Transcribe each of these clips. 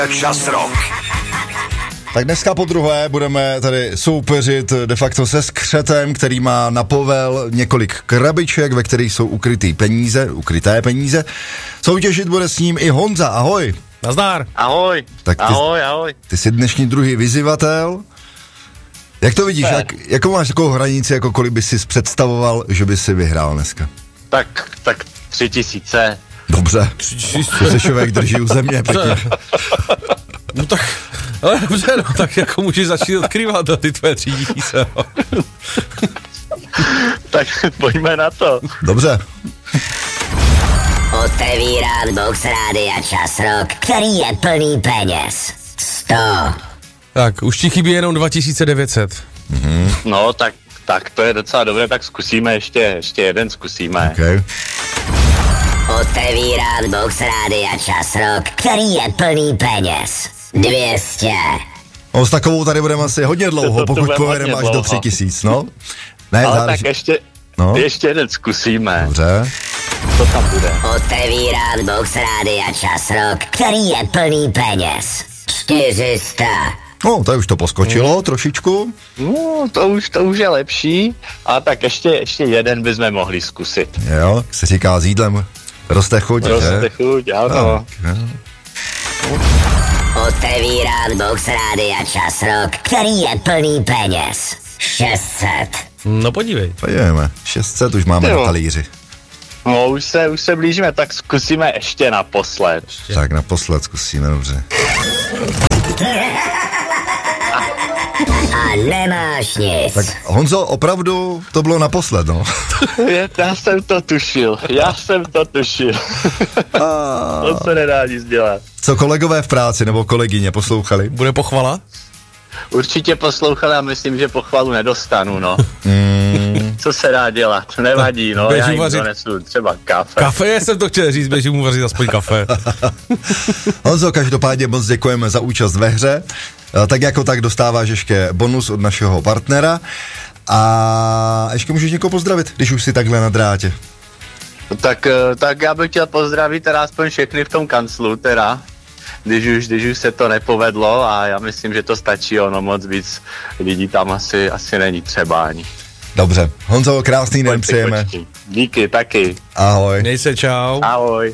Čas rock. Tak dneska podruhé budeme tady soupeřit de facto se skřetem, který má na povel několik krabiček, ve kterých jsou ukryté peníze. Soutěžit bude s ním i Honza, ahoj. Nazdar. Ahoj. Tak ty, ahoj. Ty jsi dnešní druhý vyzývatel. Jak to vidíš, jakou máš takovou hranici, jako kolik bys si představoval, že bys si vyhrál dneska? Tak 3000. Dobře, to se člověk drží u země, pěkně. No tak, ale dobře, no, tak jako můžeš začít odkrývat ty tvoje 3000. Tak pojďme na to. Dobře. Otevírám box Rádia Čas Rock, který je plný peněz. 100. Tak, už ti chybí jenom 2900. No, tak to je docela dobré, tak zkusíme ještě jeden zkusíme. Okay. Otevírám box Rádia Čas Rock, který je plný peněz. 200. No s takovou tady budeme asi hodně dlouho, pokud pojedeme až do 3000, no. Ne, ale záleží. tak ještě jeden zkusíme. Dobře. Co tam bude? Otevírám box Rádia Čas Rock, který je plný peněz. 400. No, to už to poskočilo trošičku. No, to už je lepší. A tak ještě jeden bychom mohli zkusit. Jo, jak se říká s jídlem. Roste chuť, Roste chuť, ano. Otevírám box Rádia Čas Rock, který je plný peněz. 600. No podívej. Podívejme, 600 už máme na talíři. No, už se blížíme, tak zkusíme ještě naposled. Tak naposled zkusíme, dobře. A nemáš nic. Tak Honzo, opravdu to bylo naposled, no. Já jsem to tušil. To se nedá nic dělat. Co kolegové v práci nebo kolegyně poslouchali? Bude pochvala? Určitě poslouchal a myslím, že pochvalu nedostanu, no. Co se dá dělat? Nevadí, no. Já jim donesu třeba kafe. Kafe, jsem to chtěl říct, běžím mu vařit aspoň kafe. Honzo, každopádně moc děkujeme za účast ve hře. Tak jako tak dostáváš ještě bonus od našeho partnera. A ještě můžeš někoho pozdravit, když už jsi takhle na drátě. Tak já bych chtěl pozdravit teda aspoň všechny v tom kanclu, teda. Když už se to nepovedlo a já myslím, že to stačí, ono moc víc lidí tam asi není třeba ani. Dobře, Honzo, krásný den přejeme. Díky, taky. Ahoj. Měj se, čau. Ahoj.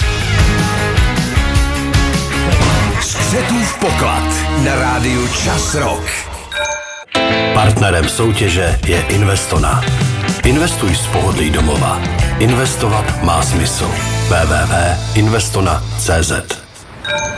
Střetův poklad na rádiu Čas Rock. Partnerem soutěže je Investona. Investuj z pohodlí domova. Investovat má smysl. www.investona.cz